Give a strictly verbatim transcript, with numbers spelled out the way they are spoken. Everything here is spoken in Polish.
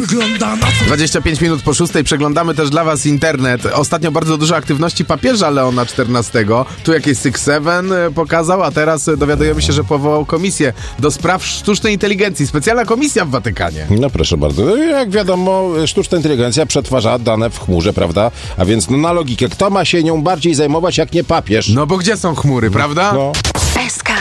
wygląda na co... dwadzieścia pięć minut po szóstej przeglądamy też dla was internet. Ostatnio bardzo dużo aktywności papieża Leona czternastego. Tu jakieś Six Seven pokazał, a teraz dowiadujemy się, że powołał komisję do spraw sztucznej inteligencji. Specjalna komisja w Watykanie. No proszę bardzo. No, jak wiadomo, sztuczna inteligencja przetwarza dane w chmurze, prawda? A więc no, na logikę, kto ma się nią bardziej zajmować, jak nie papież? No bo gdzie są chmury, prawda? No. S K